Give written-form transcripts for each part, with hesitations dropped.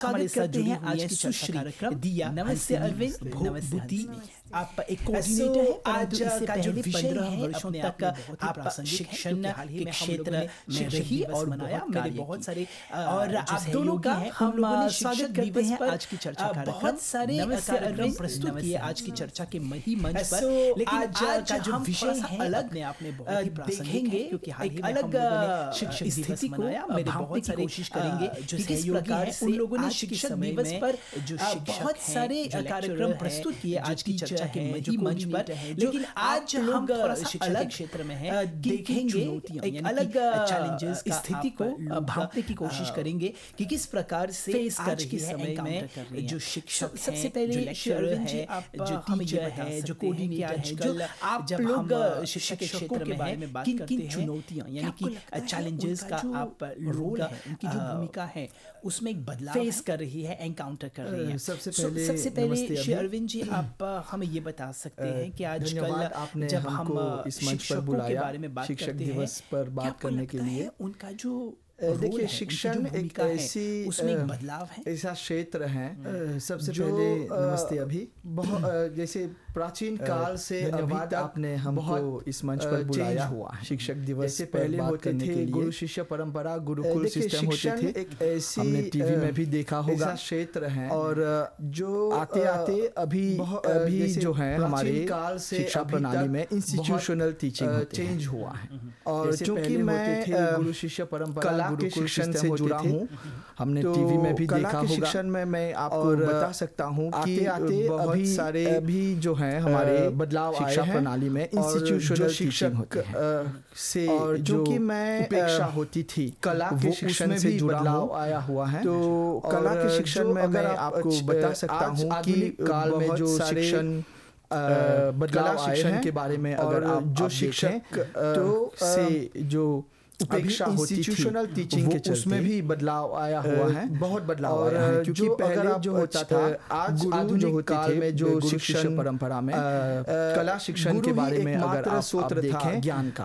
हमारे साथ जुड़ी हुई हैं सुश्री दिया नमस्ते अरविंद भूति। आप एक कोऑर्डिनेटर हैं, आज का जो विषय है 15 वर्षों तक आप शिक्षण के क्षेत्र में रही और बनाया मेरे बहुत सारे और आप दोनों का हम स्वागत करते हैं आज की चर्चा का। बहुत सारे कार्यक्रम प्रस्तुत किए आज की चर्चा के ही मंच पर, लेकिन आज का जो विषय है अलग ने आपने बहुत ही प्रासंगिक है क्योंकि हाल ही में हम लोगों ने शिक्षक दिवस मनाया। मेरे बहुत सारे कोशिश करेंगे जो सहयोगी हैं उन लोगों ने शिक्षक दिवस पर जो बहुत सारे कार्यक्रम प्रस्तुत किए आज की चर्चा के ही मंच पर, लेकिन आज हम थोड़ा सा अलग क्षेत्र में हैं, देखेंगे एक अलग चैलेंजेस स्थिति को भांपने की कोशिश करेंगे कि किस प्रकार से आज के समय में जो शिक्षक सबसे पहले अरविंद जी आप जो टीचर है जो कोऑर्डिनेटर है जो आप लोग शिक्षक के क्षेत्र में बारे में बात करते हैं, चुनौतियां यानी कि चैलेंजेस का आप रोल है, उनकी जो भूमिका है उसमें एक बदलाव फेस कर रही है, एनकाउंटर कर रही है। सबसे पहले श्री अरविंद जी आप हमें ये बता सकते हैं कि आजकल जब हम इस मंच पर शिक्षकों के बुलाया बारे में बात शिक्षक करते दिवस हैं, पर बात करने के लिए, उनका जो देखिए शिक्षण एक ऐसी उसमें एक बदलाव है, ऐसा क्षेत्र है सबसे जो, पहले नमस्ते अभी बहुत जैसे प्राचीन काल से अभी तक आपने हमको इस मंच पर बुलाया हुआ है शिक्षक दिवस जैसे पर पहले बात होते करने थे के लिए। गुरु शिष्य परंपरा गुरुकुल देखिए सिस्टम होते शिक्षण थे, एक ऐसी हमने टीवी में भी देखा होगा ऐसा क्षेत्र है और जो आते आते अभी जो है हमारे काल से शिक्षा अभी प्रणाली तक में इंस्टीट्यूशनल टीचिंग चेंज हुआ है। और जैसे चूंकि पहले मैं होते थे गुरु शिष्य परंपरा कला के गुरुकुल शिक्षण सिस्टम से जुड़ा होते थे, हूँ, हमने तो टीवी में भी कला देखा के होगा। शिक्षण में मैं आपको और बता सकता हूँ कि आते बहुत सारे अभी जो है हमारे बदलाव आए शिक्षा हैं प्रणाली में और इंस्टीट्यूशनल जो टीचिंग शिक्षक होते हैं से और जो जो कि मैं उपेक्षा होती थी कला वो के शिक्षण उसमें से भी जुड़ा बदलाव हूँ। आया हुआ है। तो कला के और शिक्षण जो में अगर मैं आप आपको बता सकता हूँ कि आधुनिक काल में बहुत जो सारे शिक्षण बदलाव कला आए शिक्षण हैं के बारे में और अगर आप जो देखें, शिक्षक तो से जो उपेक्षा होती थी इंस्टीट्यूशनल टीचिंग वो के चलते उसमें भी बदलाव आया हुआ है, बहुत बदलाव और आया है क्योंकि जो पहले अगर आप जो होता था आज गुरु आधुनिक जो होते काल थे में जो गुरु शिष्य शिक्षण परंपरा में कला शिक्षण गुरु के ही बारे में अगर एकमात्र आप सूत्र था देखें ज्ञान का।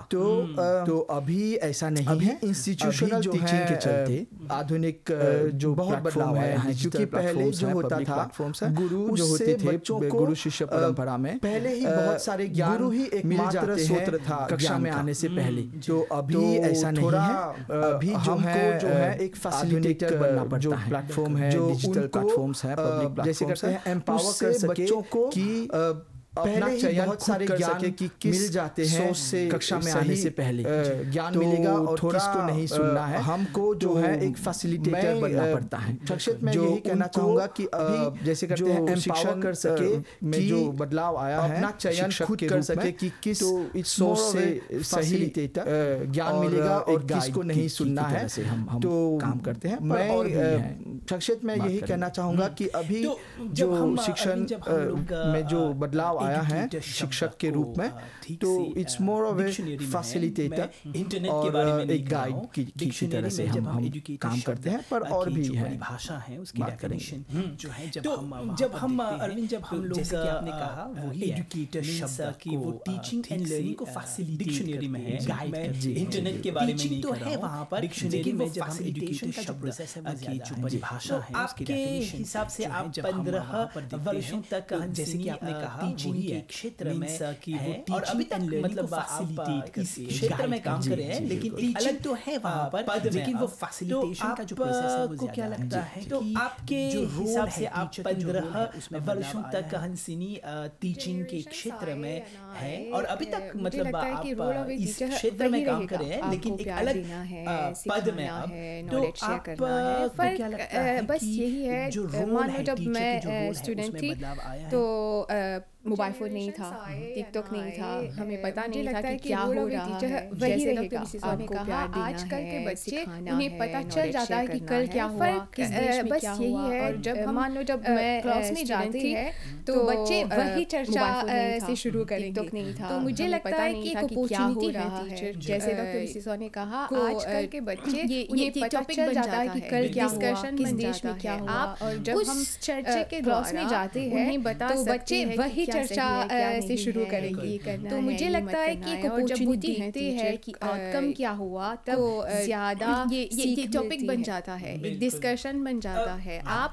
तो अभी ऐसा नहीं अभी है। इंस्टीट्यूशनल अभी जो टीचिंग है, के चलते आधुनिक जो बहुत बदलाव आया है क्योंकि पहले जो होता था गुरु जो होते थे गुरु शिष्य परंपरा में पहले ही बहुत सारे ज्ञान गुरु ही मिल एकमात्र जाते सूत्र हैं था कक्षा ज्ञान में का। आने से पहले। तो अभी ऐसा नहीं थोड़ा है। अभी जो हमको है जो है एक फैसिलिटेटर बनना पड़ता जो है। प्लेटफॉर्म है जो डिजिटल उनको, प्लेटफॉर्म्स है पब्लिक जैसे प्लेटफॉर्म्स कहते हैं एम्पावर उससे कर सके बच्चों को कि पहले अपना ही चयन बहुत खुद सारे कर ज्ञान सके कि किस मिल जाते हैं सोच से कक्षा में सही, आने से पहले ज्ञान तो मिलेगा और थोड़ा किसको नहीं सुनना है। हमको जो तो है एक फैसिलिटेटर मैं, बनना पड़ता है। संक्षेप में जो यही कहना उनको, चाहूंगा कि अभी जैसे कहते जो हैं एम्पावर शिक्षण कर सके में कि जो बदलाव आया है अपना चयन शिक्षक खुद के कर रूप सके में, कि किस तो सोच से सही ज्ञान मिलेगा और किसको नहीं सुनना है। हम तो काम करते हैं। मैं और भी है संक्षेप में बात यही करेंगे। कहना चाहूंगा कि अभी तो जो अरविंद, शिक्षण जब हम लोग, में जो बदलाव आया है educator शिक्षक शब्द के को, रूप में, ठीक तो से, it's more of a dictionary में है। फैसिलिटेटर मैं इंटरनेट के और बारे में नहीं एक कह रहा गाइड हूँ। की डिक्शनरी तरह से में जब हम educator काम शब्द करते हैं, पर की और भी जो है परिभाषा है उसकी बात करेंगे। डेफिनेशन जो है जब तो हम जब हम अरविंद जब हम लोग जैसे कि आपने कहा वही एजुकेटर शब्द की वो टीचिंग एंड लर्निंग को फैसिलिटेट डिक्शनरी में है, गाइड मैं करती है। इंटरनेट के बारे में नहीं तो कर रहा है हूँ वहाँ पर, डिक्शनरी लेकिन में वो जब हम facilitation एजुकेशन का जो शब्द process है वो की ज़्यादा जो है। परिभाषा है उसकी आपके डेफिनेशन हिसाब से आप 15 वर्षों तक जैसे कि आपने कहा टीचिंग वही के है क्षेत्र में की है वो और अभी तक मतलब फैसिलिटेट इस क्षेत्र में काम कर रहे हैं, लेकिन एक अलग तो है वहाँ पर, लेकिन वो फैसिलिटेशन का जो प्रोसेस है वो क्या ज़्यादा लगता है। है तो कि आपके जो हिसाब रोल से है, आप टीचर के जो रोल है, 15 उसमें वर्षों बदलाव तक आया है। हंसिनी टीचिंग के क्षेत्र में है और अभी तक मुझे मतलब लगता है कि आप रोल ऑफ ए इस टीचर क्षेत्र में वही काम रहेगा। कर रहे हैं, आपको लेकिन एक प्यार अलग देना है, पद में सिखाना आप है, तो knowledge share आप करना है। को क्या लगता है बस कि यही है, जो रोल मान लो है जब टीचर मैं की जो रोल है स्टूडेंट उसमें थी बदलाव आया है। तो मोबाइल फ़ोन नहीं था, Generations आए टिकटॉक नहीं था, आए, हमें पता मुझे नहीं था लगता है कि कि क्या रोल हो ऑफ ए रहा टीचर है। वही जैसे रहेगा। डॉक्टर मिसेस ने आपको कहा, प्यार देना आजकल के है, बच्चे सिखाना उन्हें है, पता चल knowledge जाता है share कि करना कल है। क्या हुआ, फर्क, किस देश में बस क्या यही हुआ। है, और जब हम मान लो जब मैं क्लास में student जाती थी, है तो बच्चे वही चर्चा मोबाइल फ़ोन नहीं था, से शुरू करेंगे। टिकटॉक नहीं था, तो मुझे हमें लगता पता है नहीं कि था एक कि क्या हो opportunity है रहा है। टीचर जैसे जो, डॉक्टर मिसेस ने कहा, को, आजकल के बच्चे ये उन्हें पता टॉपिक चल बन जाता है कि है, कल क्या हुआ, डिस्कशन किस बन देश जाता में क्या है। हुआ। आप और जब उस हम चर्चे के क्लास में द्वारा जाते हैं उन्हें बता तो सकते बच्चे हैं कि वही क्या चर्चा सही है, क्या से नहीं शुरू है, करेंगे। ये करना तो है, मुझे ये लगता मत है करना कि एक है। और जब वो अपॉर्चुनिटी देखते है हैं कि कि आउटकम क्या हुआ, तब को ज़्यादा ये सीख टॉपिक मिलती बन है। जाता है, एक बिल्कुल। डिस्कशन बन जाता है। आप